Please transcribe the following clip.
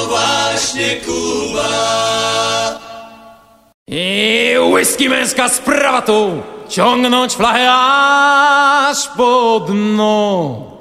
to właśnie Kuba. I whisky męska sprawa tu, ciągnąć flachę aż po dno.